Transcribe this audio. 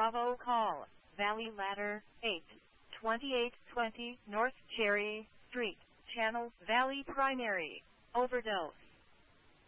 Bravo call, Valley Ladder, 82820 North Cherry Street, Channel Valley Primary. Overdose.